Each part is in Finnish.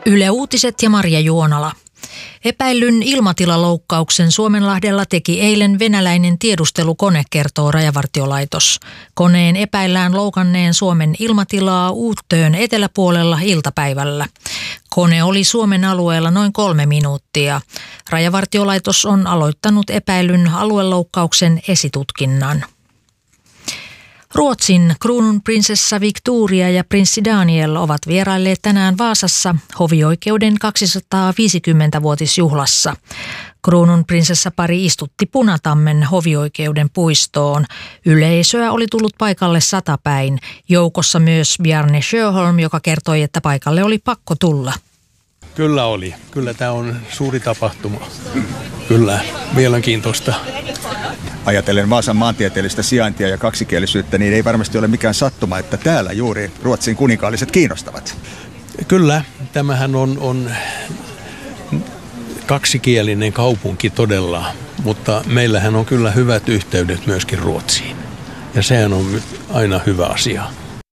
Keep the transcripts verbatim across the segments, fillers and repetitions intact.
Yle Uutiset ja Marja Juonala. Epäillyn ilmatilaloukkauksen Suomenlahdella teki eilen venäläinen tiedustelukone, kertoo Rajavartiolaitos. Koneen epäillään loukanneen Suomen ilmatilaa Uuttöön eteläpuolella iltapäivällä. Kone oli Suomen alueella noin kolme minuuttia. Rajavartiolaitos on aloittanut epäillyn alueloukkauksen esitutkinnan. Ruotsin kruununprinsessa Victoria ja prinssi Daniel ovat vierailleet tänään Vaasassa hovioikeuden kaksisataaviisikymmentävuotisjuhlassa. Kruununprinsessapari istutti Punatammen hovioikeuden puistoon. Yleisöä oli tullut paikalle satapäin. Joukossa myös Bjarne Sjöholm, joka kertoi, että paikalle oli pakko tulla. Kyllä oli. Kyllä tämä on suuri tapahtuma. Kyllä, mielenkiintoista. Ajatellen Vaasan maantieteellistä sijaintia ja kaksikielisyyttä, niin ei varmasti ole mikään sattuma, että täällä juuri Ruotsin kuninkaalliset kiinnostavat. Kyllä, tämähän on, on kaksikielinen kaupunki todella, mutta meillähän on kyllä hyvät yhteydet myöskin Ruotsiin. Ja sehän on aina hyvä asia.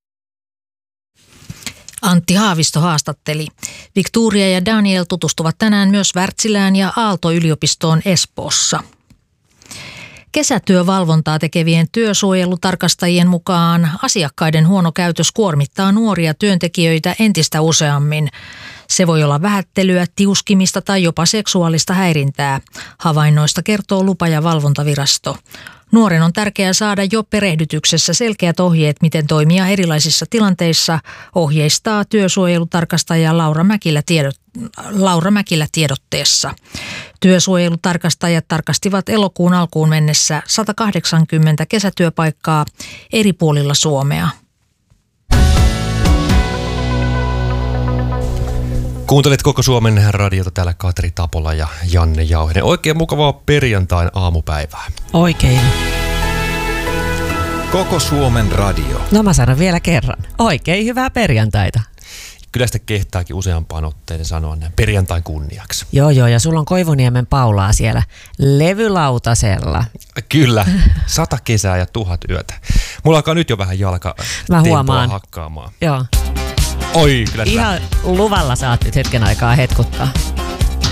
Antti Haavisto haastatteli. Victoria ja Daniel tutustuvat tänään myös Wärtsilään ja Aalto-yliopistoon Espoossa. Kesätyövalvontaa tekevien työsuojelutarkastajien mukaan asiakkaiden huono käytös kuormittaa nuoria työntekijöitä entistä useammin. Se voi olla vähättelyä, tiuskimista tai jopa seksuaalista häirintää. Havainnoista kertoo lupa- ja valvontavirasto. Nuoren on tärkeää saada jo perehdytyksessä selkeät ohjeet, miten toimia erilaisissa tilanteissa, ohjeistaa työsuojelutarkastaja Laura Mäkilä, tiedot, Laura Mäkilä tiedotteessa. Työsuojelutarkastajat tarkastivat elokuun alkuun mennessä sata kahdeksankymmentä kesätyöpaikkaa eri puolilla Suomea. Kuuntelet Koko Suomen radiota, täällä Katri Tapola ja Janne Jauhinen. Oikein mukavaa perjantain aamupäivää. Oikein. Koko Suomen radio. No mä sanon vielä kerran. Oikein hyvää perjantaita. Kyllä sitä kehtaakin useampaan otteeseen sanoa näin perjantain kunniaksi. Joo joo, ja sulla on Koivuniemen Paulaa siellä levylautasella. Kyllä, sata kesää ja tuhat yötä. Mulla alkaa nyt jo vähän jalka mä huomaan hakkaamaan. Joo. Oi, kyllä ihan luvalla saat nyt hetken aikaa hetkuttaa.